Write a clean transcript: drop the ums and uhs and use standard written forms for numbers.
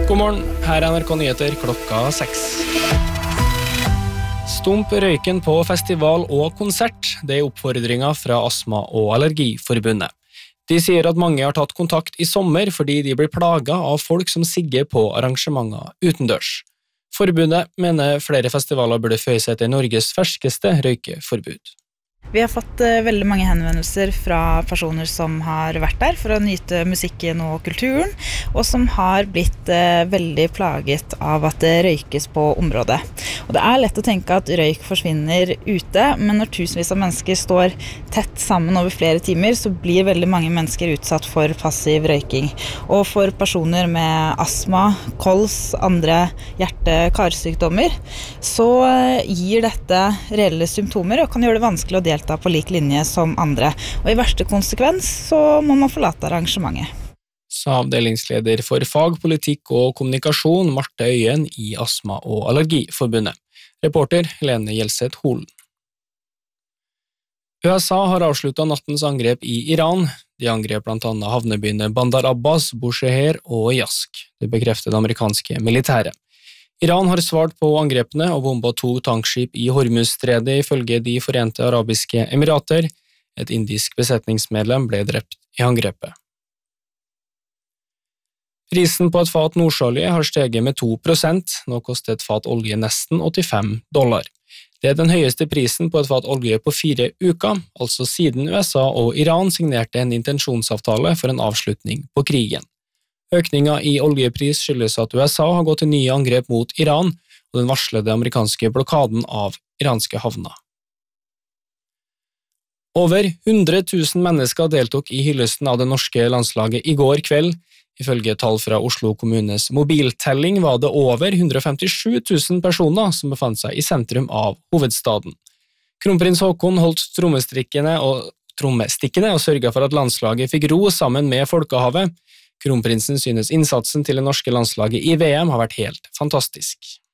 God morgen, her er NRK Nyheter klokka 6. Stump røyken på festival og konsert, det er oppfordringer fra Astma- og Allergiforbundet. De sier at mange har tatt kontakt i sommer fordi de blir plaget av folk som sigger på arrangementer utendørs. Forbundet mener flere festivaler burde føye seg til Norges ferskeste røykeforbud. Vi har fått veldig mange henvendelser fra personer som har vært der for å nyte musikken og kulturen, og som har blitt veldig plaget av at det røykes på området. Og det er lett å tenke at røyk forsvinner ute, men når tusenvis av mennesker står tett sammen over flere timer, så blir veldig mange mennesker utsatt for passiv røyking. Og for personer med astma, kols, andre hjerte-karsykdommer, så gir dette reelle symptomer og kan gjøre det vanskelig å delta på lik linje som andre. Og i verste konsekvens så må man forlate arrangementet. Sa avdelingsleder for fag, politikk og kommunikasjon Marte Øyen i Astma- og Allergiforbundet. Reporter Helene Gjelseth Holen. USA har avsluttet nattens angrep i Iran. De angrep blant annet havnebyene Bandar Abbas, Bushehr og Yazd. Det bekrefter det amerikanske militæret. Iran har svart på angrepene og bombet 2 tankskip i Hormuzstredet ifølge De Forente Arabiske Emirater. Et indisk besetningsmedlem ble drept i angrepet. Prisen på et fat nordsjøolje har steget med 2%, nå koster et fat olje nesten $85. Det er den høyeste prisen på et fat olje på 4 uker, altså siden USA og Iran signerte en intensjonsavtale for en avslutning på krigen. Økningen i oljepris skyldes at USA har gått til nye angrep mot Iran og den varslede amerikanske blokaden av iranske havner. Over 100 000 mennesker deltok i hyllesten av det norske landslaget i går kveld. Ifølge tall fra Oslo kommunes mobiltelling var det over 157 000 personer som befant seg i sentrum av hovedstaden. Kronprins Haakon holdt trommestikkene og sørget for at landslaget fikk ro sammen med folkehavet. Kronprinsen synes innsatsen til det norske landslaget i VM har vært helt fantastisk.